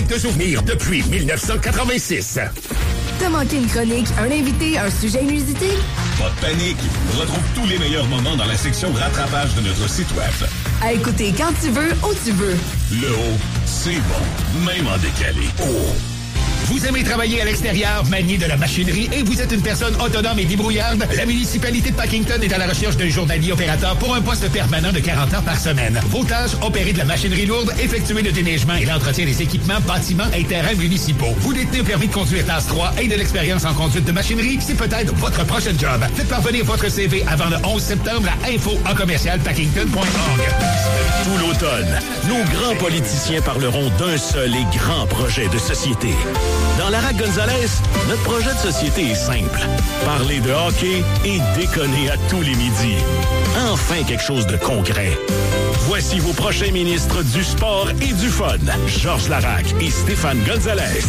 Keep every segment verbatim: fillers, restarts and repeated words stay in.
de souvenirs depuis dix-neuf cent quatre-vingt-six. T'as manqué une chronique, un invité, un sujet inusité? Pas de panique. Retrouve tous les meilleurs moments dans la section rattrapage de notre site web. À écouter quand tu veux, où tu veux. Le haut, c'est bon, même en décalé. Oh! Vous aimez travailler à l'extérieur, manier de la machinerie et vous êtes une personne autonome et débrouillarde? La municipalité de Packington est à la recherche d'un journalier opérateur pour un poste permanent de quarante heures par semaine. Vos tâches, opérer de la machinerie lourde, effectuer le déneigement et l'entretien des équipements, bâtiments et terrains municipaux. Vous détenez un permis de conduire classe trois et de l'expérience en conduite de machinerie, c'est peut-être votre prochain job. Faites parvenir votre C V avant le onze septembre à info en commercial packington point org. Tout l'automne, nos grands politiciens parleront d'un seul et grand projet de société. Dans Lara Gonzalez, notre projet de société est simple. Parler de hockey et déconner à tous les midis. Enfin quelque chose de concret. Voici vos prochains ministres du sport et du fun. Georges Larac et Stéphane Gonzalez.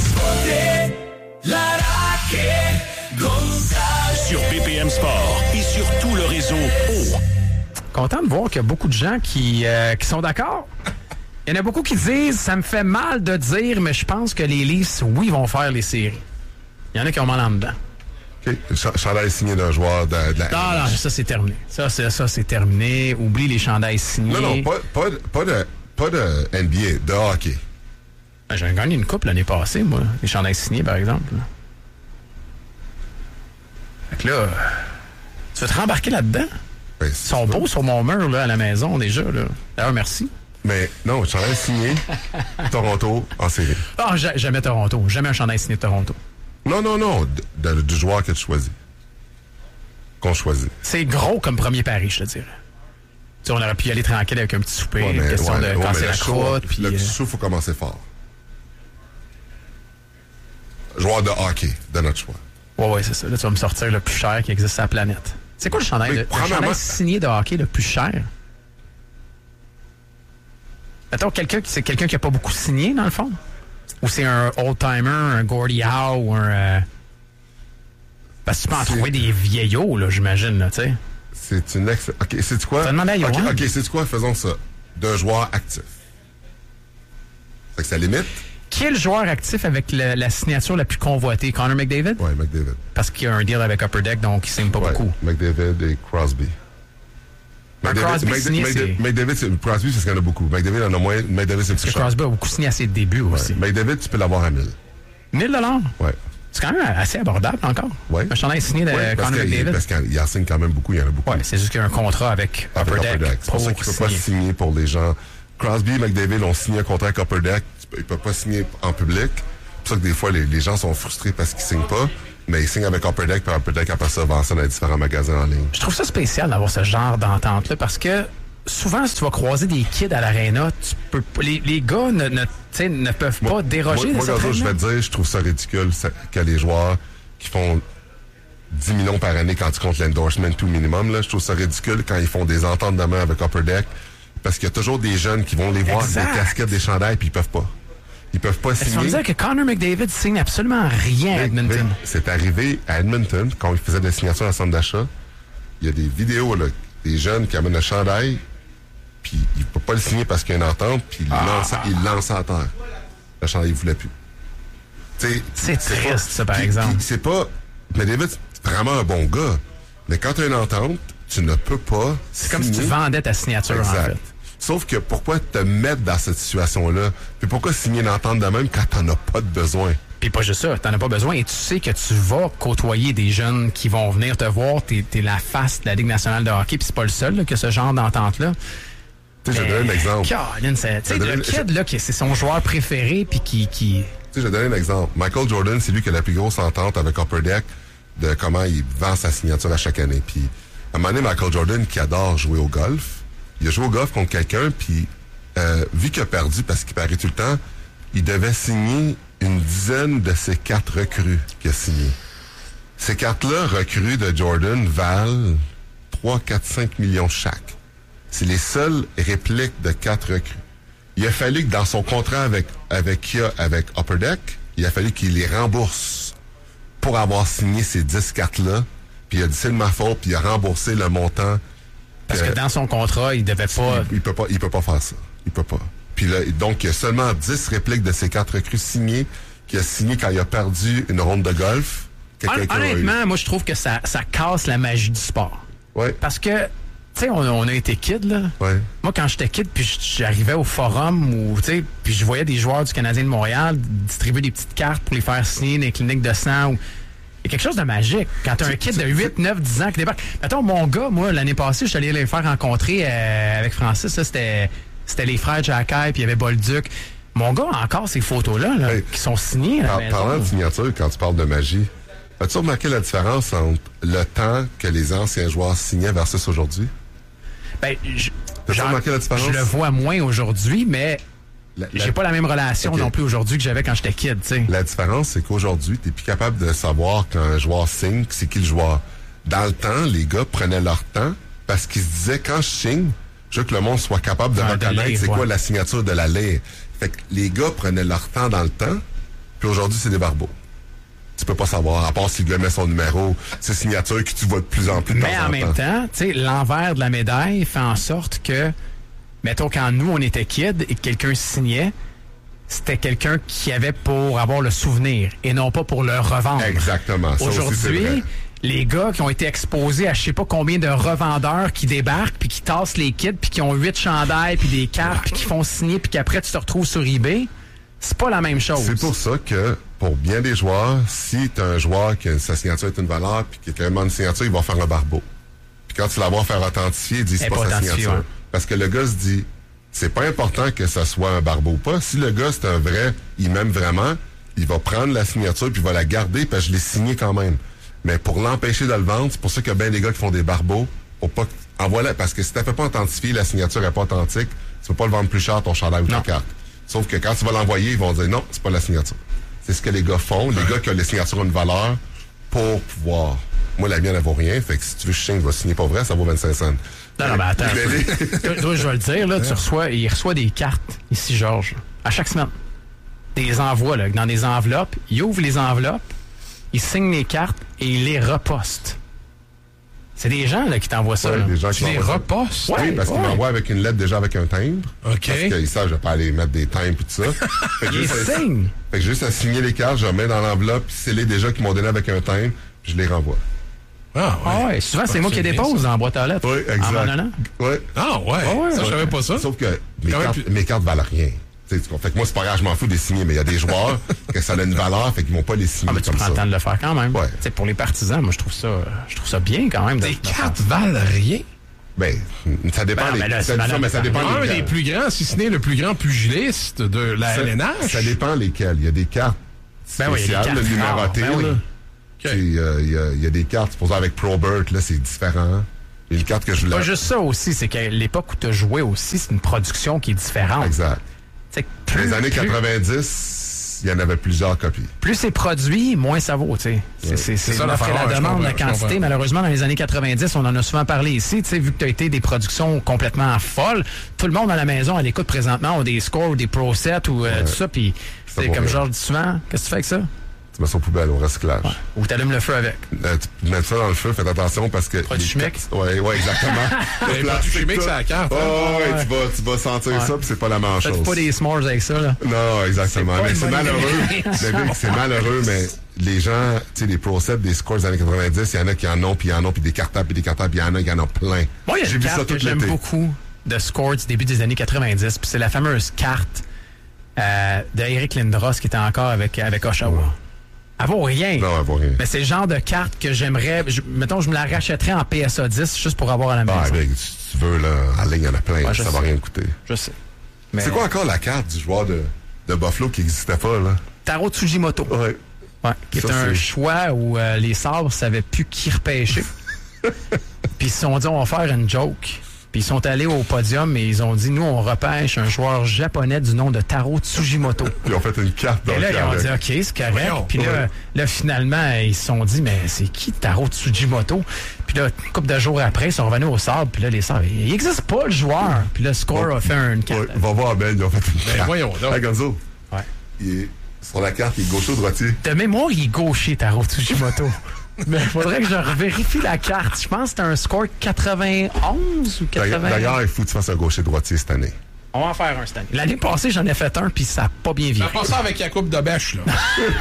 Sur B P M Sport et sur tout le réseau O. Content de voir qu'il y a beaucoup de gens qui, euh, qui sont d'accord. Il y en a beaucoup qui disent, ça me fait mal de dire, mais je pense que les Leafs, oui, vont faire les séries. Il y en a qui ont mal en dedans. OK. Chandail signé d'un joueur de, de la... Non, non, ça, c'est terminé. Ça, c'est, ça, c'est terminé. Oublie les chandails signés. Non, non, pas, pas, pas, de, pas de N B A, de hockey. Ben, j'ai gagné une coupe l'année passée, moi. Les chandails signés, par exemple. Là. Fait que là, tu veux te rembarquer là-dedans? Ben, Ils sont beaux sur mon mur, là, à la maison, déjà, là. D'ailleurs, merci. Mais non, chandail signé, Toronto en série. Ah, oh, jamais Toronto. Jamais un chandail signé de Toronto. Non, non, non, de, de, du joueur que tu choisis. Qu'on choisit. C'est gros comme premier pari, je te dirais. Tu sais, on aurait pu y aller tranquille avec un petit souper, ouais, mais, question ouais, de ouais, casser la croûte. Puis le petit sou, il faut commencer fort. Joueur de hockey, de notre choix. Ouais, ouais, c'est ça. Là, tu vas me sortir le plus cher qui existe sur la planète. C'est quoi le chandail, de, le chandail signé de hockey le plus cher? Mettons, quelqu'un, c'est quelqu'un qui n'a pas beaucoup signé, dans le fond? Ou c'est un old-timer, un Gordie Howe, ou un... Euh... Parce que tu peux en c'est... trouver des vieillots, là, j'imagine, là, tu sais. C'est une ex... OK, c'est quoi? Ça demande à OK, OK, c'est quoi? Faisons ça. D'un joueur actif. Fait que ça limite. Quel joueur actif avec le, la signature la plus convoitée? Connor McDavid? Oui, McDavid. Parce qu'il y a un deal avec Upper Deck, donc il ne signe pas ouais, beaucoup. McDavid et Crosby. McDavid, Crosby, McDavid, signé, McDavid, c'est... McDavid, c'est... Crosby, c'est ce qu'il y en a beaucoup. McDavid en a moins. McDavid, c'est parce que Crosby a beaucoup signé à ses débuts ouais. aussi. McDavid, tu peux l'avoir à mille. mille dollars? Oui. C'est quand même assez abordable encore. Oui. Un chandail signé de ouais, Connor McDavid. Parce qu'il en signe quand même beaucoup. Il y en a beaucoup. Oui, c'est juste qu'il y a un contrat avec, avec Upper, Upper Deck. Deck. C'est pour ça qu'il ne peut pas signer pour les gens. Crosby et McDavid ont signé un contrat avec Upper Deck. Ils ne peuvent pas signer en public. C'est pour ça que des fois, les, les gens sont frustrés parce qu'ils ne signent pas. Mais ils signent avec Upper Deck, puis Upper Deck, après ça, vend ça dans les différents magasins en ligne. Je trouve ça spécial d'avoir ce genre d'entente-là parce que souvent, si tu vas croiser des kids à l'aréna, tu peux les, les gars ne, ne, ne peuvent pas moi, déroger moi, de moi, cette règle. Je vais te dire, je trouve ça ridicule ça, que les joueurs qui font dix millions par année quand tu comptes l'endorsement tout minimum, là, je trouve ça ridicule quand ils font des ententes de main avec Upper Deck parce qu'il y a toujours des jeunes qui vont les voir exact. Des casquettes, des chandails, puis ils peuvent pas. Ils peuvent pas signer. Tu vas me dire que Connor McDavid signe absolument rien mais, à Edmonton. Mais c'est arrivé à Edmonton, quand ils faisaient des signatures à centre d'achat. Il y a des vidéos, là, des jeunes qui amènent un chandail, puis ils ne peuvent pas le signer parce qu'il y a une entente, puis ils ah. lancent, ils lancent à terre. Le chandail, il ne voulait plus. T'sais, c'est, c'est triste, pas, ça, par pis, exemple. Pis c'est pas... McDavid, c'est vraiment un bon gars. Mais quand tu as une entente, tu ne peux pas C'est signer. comme si tu vendais ta signature, exact. En fait. Sauf que pourquoi te mettre dans cette situation-là? Puis pourquoi signer une entente de même quand t'en as pas de besoin? Puis pas juste ça, t'en as pas besoin et tu sais que tu vas côtoyer des jeunes qui vont venir te voir, t'es, t'es la face de la Ligue nationale de hockey, puis c'est pas le seul là, que ce genre d'entente-là. Tu sais, je vais donner un exemple. Caroline, c'est, tu sais, le kid, là, c'est son joueur préféré, puis qui... qui... Tu sais, je vais donner un exemple. Michael Jordan, c'est lui qui a la plus grosse entente avec Upper Deck de comment il vend sa signature à chaque année. Puis, à un moment donné, Michael Jordan, qui adore jouer au golf, il a joué au golf contre quelqu'un, puis euh, vu qu'il a perdu parce qu'il parie tout le temps, il devait signer une dizaine de ces cartes recrues qu'il a signées. Ces cartes-là, recrues de Jordan, valent trois, quatre, cinq millions chaque. C'est les seules répliques de cartes recrues. Il a fallu que dans son contrat avec avec avec Upper Deck, il a fallu qu'il les rembourse pour avoir signé ces dix cartes-là. Puis il a dit c'est de ma faute, puis il a remboursé le montant. Parce que, que dans son contrat, il devait pas... Il, il peut pas, il peut pas faire ça. Il peut pas. Puis là, donc, il y a seulement dix répliques de ces quatre recrues signées qu'il a signé quand il a perdu une ronde de golf. Hon- honnêtement, moi, je trouve que ça, ça casse la magie du sport. Ouais. Parce que, tu sais, on, on a été kid, là. Ouais. Moi, quand j'étais kid, puis j'arrivais au forum, ou, tu sais, puis je voyais des joueurs du Canadien de Montréal distribuer des petites cartes pour les faire signer dans les cliniques de sang. Ou... Il y a quelque chose de magique. Quand t'as un kid de huit, neuf, dix ans qui débarque. Mettons, mon gars, moi, l'année passée, je suis allé les faire rencontrer euh, avec Francis. Ça, c'était, c'était les frères Jacky, puis il y avait Bolduc. Mon gars a encore ces photos-là, là, hey, qui sont signées. Par, parlant de signature, quand tu parles de magie, as-tu remarqué la différence entre le temps que les anciens joueurs signaient versus aujourd'hui? Ben, je, T'as-tu remarqué la différence? Je le vois moins aujourd'hui, mais la, la... j'ai pas la même relation okay. non plus aujourd'hui que j'avais quand j'étais kid, tu sais. La différence, c'est qu'aujourd'hui, t'es plus capable de savoir quand un joueur signe, c'est qui le joueur. Dans le temps, les gars prenaient leur temps parce qu'ils se disaient, quand je signe, je veux que le monde soit capable de ouais, reconnaître de lire, c'est ouais. quoi la signature de la lire. Fait que les gars prenaient leur temps dans le temps, puis aujourd'hui, c'est des barbeaux. Tu peux pas savoir, à part si le gars met son numéro, ses signatures que tu vois de plus en plus de Mais temps en, en même temps, tu sais, l'envers de la médaille fait en sorte que, mettons, quand nous, on était kids et que quelqu'un signait, c'était quelqu'un qui avait pour avoir le souvenir et non pas pour le revendre. Exactement. Ça Aujourd'hui, aussi, c'est vrai. les gars qui ont été exposés à je sais pas combien de revendeurs qui débarquent puis qui tassent les kits puis qui ont huit chandails puis des cartes puis qui font signer puis qu'après tu te retrouves sur eBay, c'est pas la même chose. C'est pour ça que, pour bien des joueurs, si t'as un joueur que sa signature est une valeur puis qu'il y a carrément une signature, il va faire un barbeau. Puis quand tu la vois faire authentifier, il dit c'est pas, pas sa signature. Ouais. Parce que le gars se dit, c'est pas important que ça soit un barbeau ou pas. Si le gars c'est un vrai, il m'aime vraiment, il va prendre la signature puis il va la garder parce que je l'ai signé quand même. Mais pour l'empêcher de le vendre, c'est pour ça qu'il y a bien des gars qui font des barbeaux. Pour pas envoie-la, parce que si tu ne fais pas authentifier, la signature n'est pas authentique, tu peux pas le vendre plus cher ton chandail ou ta carte. Sauf que quand tu vas l'envoyer, ils vont dire non, c'est pas la signature. C'est ce que les gars font. Les gars qui ont les signatures ont une valeur pour pouvoir. Moi, la mienne, elle vaut rien. Fait que si tu veux que je signe, va signer pas vrai, ça vaut vingt-cinq cents. Non, non, mais attends. Toi, je vais le dire, là, tu reçois, il reçoit des cartes, ici, Georges, à chaque semaine. Des envois, là, dans des enveloppes. Il ouvre les enveloppes, il signe les cartes et il les reposte. C'est des gens là, qui t'envoient ça. Ouais, là. des gens tu qui les repostes? Oui, ouais, parce ouais. qu'ils m'envoient avec une lettre déjà avec un timbre. OK. Parce qu'ils savent, je vais pas aller mettre des timbres et tout ça. Fait que ils juste signent. À, fait que juste à signer les cartes, je remets dans l'enveloppe, puis c'est les déjà qui m'ont donné avec un timbre, puis je les renvoie. Ah ouais. Ah ouais. Souvent, c'est, c'est moi qui dépose dans la boîte à lettres. Oui, exact. En ouais. Ah ouais. Ah ouais. Ça, je savais pas ça. Sauf que mes cartes, plus... mes cartes valent rien. Fait que moi, c'est pas grave, je m'en fous de les signer, mais il y a des joueurs que ça a une valeur, fait qu'ils vont pas les signer. Ah, mais tu comme prends ça. le temps de le faire quand même. Ouais. T'sais, pour les partisans, moi, je trouve ça, je trouve ça bien quand même. Des cartes valent rien. Ben, ça dépend ben, des. Ben là, ça, ça, mais ça dépend un des des plus grands, si ce n'est le plus grand pugiliste de la ça, L N H. Ça dépend lesquels. Il y a des cartes ben spéciales, oui, il y a des cartes numérotées. Ben oui. Okay. Il, y a, il, y a, il y a des cartes, pour ça, avec Probert, là, c'est différent. Il y a une carte que je voulais. Pas juste ça aussi, c'est qu'à l'époque où tu as joué aussi, c'est une production qui est différente. Exact. Plus, les années plus, quatre-vingt-dix, il y en avait plusieurs copies. Plus c'est produit, moins ça vaut, tu sais. C'est, ouais. c'est, c'est, c'est l'offre et la demande, la quantité. Malheureusement, dans les années quatre-vingt-dix, on en a souvent parlé ici, tu sais, vu que tu as été des productions complètement folles, tout le monde à la maison, à l'écoute présentement, ont des scores ou des pro sets ou euh, ouais. tout ça, puis c'est comme Georges dit souvent, qu'est-ce que tu fais avec ça? Tu mets ça aux poubelles, au recyclage. Ouais. Ou tu allumes le feu avec. Euh, tu mets ça dans le feu, faites attention parce que... Produit chimique? Oui, ouais, exactement. Les produits chimiques, c'est la carte. Oh, hein? ouais, ouais. Tu, vas, tu vas sentir ouais. ça, puis c'est pas la même chose. Faites pas des s'mores avec ça, là. Non, exactement. C'est mais c'est malheureux. mais c'est malheureux, mais les gens, tu sais, les pro sets des scores des années quatre-vingt-dix, il y en a qui en ont, puis il y en ont, puis des cartables, puis des cartables, puis il y en a qui en ont plein. Moi, il y a J'ai une vu carte ça que tout j'aime l'été. beaucoup de scores du début des années quatre-vingt-dix, puis c'est la fameuse carte euh, d'Éric Lindros qui était encore avec, avec Oshawa. Ouais. Elle vaut rien. Non, elle vaut rien. Mais c'est le genre de carte que j'aimerais... Je, mettons, je me la rachèterais en P S A dix juste pour avoir à la maison. Ah, ben, si tu veux, là, en ligne, il y en a plein. Ouais, ça sais. va rien coûter. Je sais. Mais... C'est quoi encore la carte du joueur de, de Buffalo qui n'existait pas, là? Taro Tsujimoto. Ouais. Ouais. Qui est un c'est... choix où euh, les Sabres ne savaient plus qui repêcher. Puis ils se sont dit, on va faire une joke. Puis ils sont allés au podium et ils ont dit, nous, on repêche un joueur japonais du nom de Taro Tsujimoto. Puis ils ont fait une carte dans et le là, ils ont dit, OK, c'est correct. Puis là, là, finalement, ils se sont dit, mais c'est qui Taro Tsujimoto? Puis là, une couple de jours après, ils sont revenus au Sabres. Puis là, les Sabres, il n'existe pas le joueur. Puis là, Score bon, a fait une carte. Ouais, va voir Ben, ils ont fait une carte. Ben voyons donc. Hey, Gonzo. Ouais. Il est, sur la carte, il est gaucher ou droitier? De mémoire, il est gaucher, Taro Tsujimoto. Mais il faudrait que je revérifie la carte. Je pense que c'était un score quatre-vingt-onze ou quatre-vingts. D'ailleurs, il faut que tu fasses un gaucher-droitier cette année. On va en faire un cette année. L'année passée, j'en ai fait un, puis ça n'a pas bien viré. On va ça avec Yacoub de Bêche, là.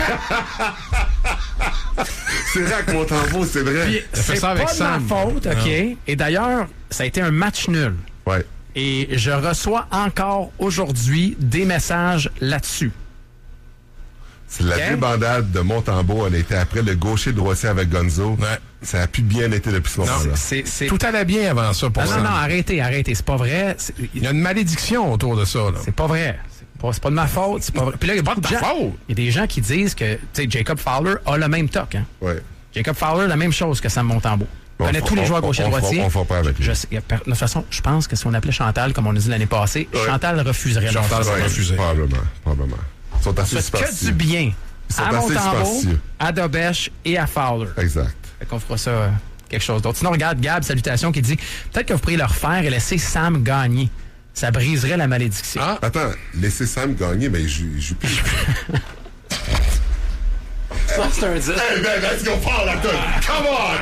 C'est vrai avec Montembeau, c'est vrai. Puis, fait c'est ça avec pas Sam. de ma faute, OK? Non. Et d'ailleurs, ça a été un match nul. Ouais. Et je reçois encore aujourd'hui des messages là-dessus. C'est la Ok. débandade de Montembeau. On était après le gaucher droitier avec Gonzo. Ouais. Ça a plus bien été depuis ce moment-là. C'est, c'est... Tout allait bien avant ça pour Non, ça. non, non, arrêtez, arrêtez. C'est pas vrai. C'est, Il y a une malédiction autour de ça, là. c'est pas vrai. C'est pas, c'est pas de ma faute. C'est pas vrai. Puis là, il y a beaucoup de Pas de ta gens- faute. il y a des gens qui disent que, tu sais, Jacob Fowler a le même toc, hein. Ouais. Jacob Fowler, la même chose que Sam Montembeau. Il On connaît fera- tous les on- joueurs on- gaucher on fera- droitier. on fera pas avec lui. Je sais- il y a per- de toute façon, je pense que si on appelait Chantal, comme on a dit l'année passée, Ouais. Chantal refuserait. Chantal leur va faire. refuser. Probablement, probablement. Ils sont assez Ça fait que superstitieux. du bien Ils sont à assez Montembeau, superstitieux. à Dobèche et à Fowler. Exact. Fait qu'on fera ça euh, quelque chose d'autre. Sinon, regarde Gab, salutations, qui dit peut-être que vous pourriez le refaire et laisser Sam gagner. Ça briserait la malédiction. Ah, Attends, laissez Sam gagner, mais il joue, il joue plus. Ça, c'est un dix. Hey, ben, let's go, parle la tête. Come on!